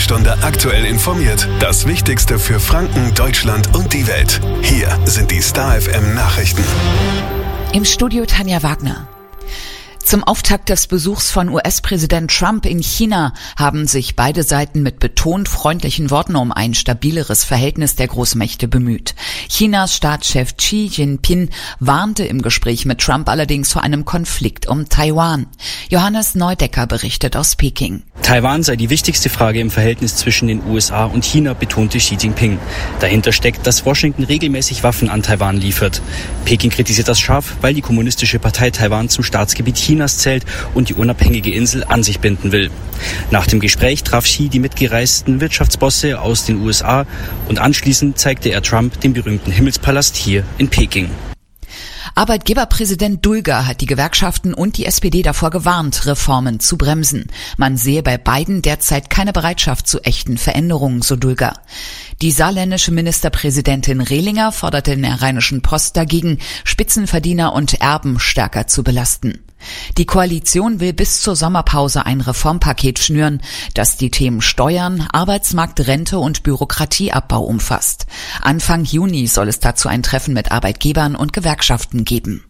Stunde aktuell informiert. Das Wichtigste für Franken, Deutschland und die Welt. Hier sind die Star FM Nachrichten. Im Studio Tanja Wagner. Zum Auftakt des Besuchs von US-Präsident Trump in China haben sich beide Seiten mit betont freundlichen Worten um ein stabileres Verhältnis der Großmächte bemüht. Chinas Staatschef Xi Jinping warnte im Gespräch mit Trump allerdings vor einem Konflikt um Taiwan. Johannes Neudecker berichtet aus Peking. Taiwan sei die wichtigste Frage im Verhältnis zwischen den USA und China, betonte Xi Jinping. Dahinter steckt, dass Washington regelmäßig Waffen an Taiwan liefert. Peking kritisiert das scharf, weil die Kommunistische Partei Taiwan zum Staatsgebiet Chinas zählt und die unabhängige Insel an sich binden will. Nach dem Gespräch traf Xi die mitgereisten Wirtschaftsbosse aus den USA und anschließend zeigte er Trump den berühmten Himmelspalast hier in Peking. Arbeitgeberpräsident Dulger hat die Gewerkschaften und die SPD davor gewarnt, Reformen zu bremsen. Man sehe bei beiden derzeit keine Bereitschaft zu echten Veränderungen, so Dulger. Die saarländische Ministerpräsidentin Rehlinger forderte in der Rheinischen Post dagegen, Spitzenverdiener und Erben stärker zu belasten. Die Koalition will bis zur Sommerpause ein Reformpaket schnüren, das die Themen Steuern, Arbeitsmarkt, Rente und Bürokratieabbau umfasst. Anfang Juni soll es dazu ein Treffen mit Arbeitgebern und Gewerkschaften geben.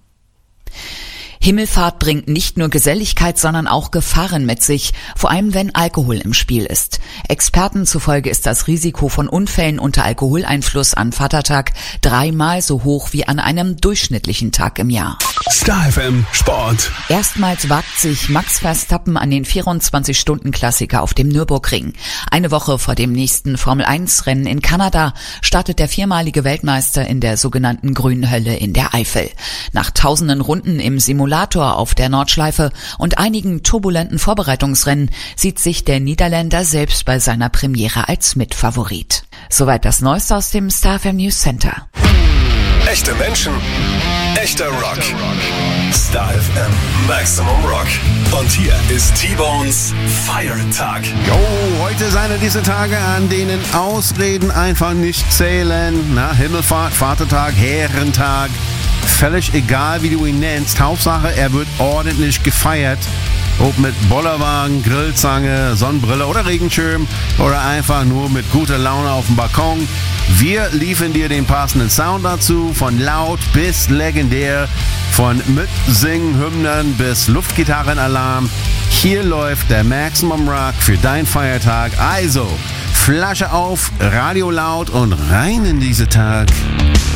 Himmelfahrt bringt nicht nur Geselligkeit, sondern auch Gefahren mit sich, vor allem wenn Alkohol im Spiel ist. Experten zufolge ist das Risiko von Unfällen unter Alkoholeinfluss an Vatertag 3-mal so hoch wie an einem durchschnittlichen Tag im Jahr. Star FM Sport. Erstmals wagt sich Max Verstappen an den 24-Stunden-Klassiker auf dem Nürburgring. Eine Woche vor dem nächsten Formel-1-Rennen in Kanada startet der viermalige Weltmeister in der sogenannten Grünen Hölle in der Eifel. Nach tausenden Runden im Simulator auf der Nordschleife und einigen turbulenten Vorbereitungsrennen sieht sich der Niederländer selbst bei seiner Premiere als Mitfavorit. Soweit das Neueste aus dem Star FM News Center. Echte Menschen, echter Rock. Star FM Maximum Rock. Und hier ist T-Bones Feiertag. Jo, heute ist einer dieser Tage, an denen Ausreden einfach nicht zählen. Himmelfahrt, Vatertag, Herrentag. Völlig egal, wie du ihn nennst. Hauptsache, er wird ordentlich gefeiert. Ob mit Bollerwagen, Grillzange, Sonnenbrille oder Regenschirm oder einfach nur mit guter Laune auf dem Balkon. Wir liefern dir den passenden Sound dazu, von laut bis legendär, von Mitsingen, Hymnen bis Luftgitarrenalarm. Hier läuft der Maximum Rock für deinen Feiertag. Also, Flasche auf, Radio laut und rein in diesen Tag.